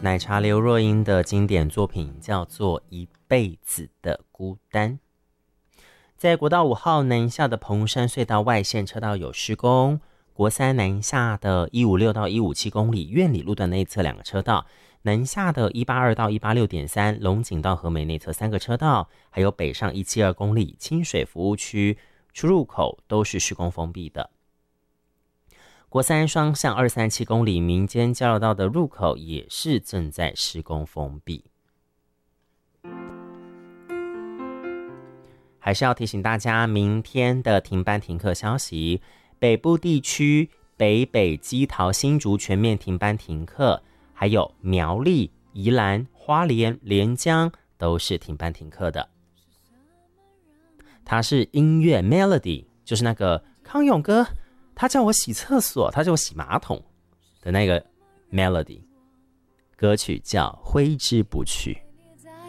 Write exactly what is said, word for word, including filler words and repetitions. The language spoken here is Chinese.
奶茶刘若英的经典作品叫做《一辈子的孤单》。在国道五号南下的蓬山隧道外线车道有施工，国三南下的一百五十六到一百五十七公里苑里路段内侧两个车道，南下的一百八十二到一百八十六点三 龙井到和美内侧三个车道，还有北上一百七十二公里清水服务区出入口都是施工封闭的。国三双向二三七公里民间交流道的入口也是正在施工封闭。还是要提醒大家，明天的停班停课消息，北部地区北北基桃新竹全面停班停课，还有苗栗、宜兰、花莲、连江都是停班停课的。它是音乐 Melody， 就是那个康永哥他叫我洗厕所，他叫我洗马桶的那个 Melody， 歌曲叫挥之不去。